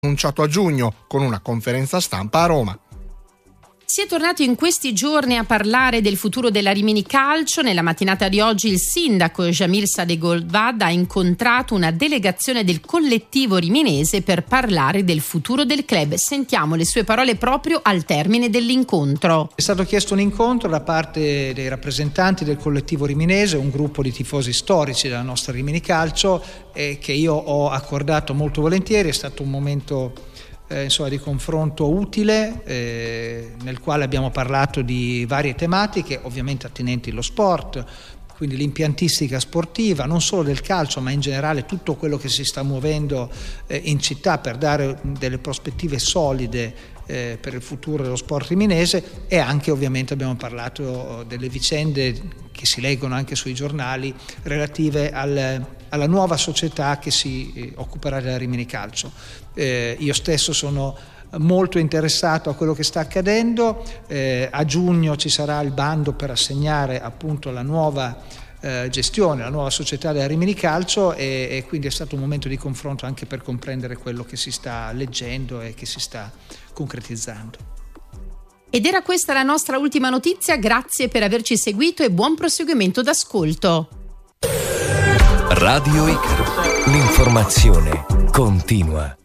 annunciato a giugno con una conferenza stampa a Roma. Si è tornato in questi giorni a parlare del futuro della Rimini Calcio. Nella mattinata di oggi il sindaco Jamil Sadegolvad ha incontrato una delegazione del collettivo riminese per parlare del futuro del club. Sentiamo le sue parole proprio al termine dell'incontro. È stato chiesto un incontro da parte dei rappresentanti del collettivo riminese, un gruppo di tifosi storici della nostra Rimini Calcio, che io ho accordato molto volentieri. È stato un momento di confronto utile, nel quale abbiamo parlato di varie tematiche, ovviamente attinenti allo sport, quindi l'impiantistica sportiva, non solo del calcio ma in generale tutto quello che si sta muovendo in città per dare delle prospettive solide per il futuro dello sport riminese, e anche ovviamente abbiamo parlato delle vicende che si leggono anche sui giornali relative alla nuova società che si occuperà della Rimini Calcio. Io stesso sono molto interessato a quello che sta accadendo. A giugno ci sarà il bando per assegnare appunto la nuova gestione, la nuova società della Rimini Calcio, e quindi è stato un momento di confronto anche per comprendere quello che si sta leggendo e che si sta concretizzando. Ed era questa la nostra ultima notizia. Grazie per averci seguito e buon proseguimento d'ascolto. Radio Icaro, l'informazione continua.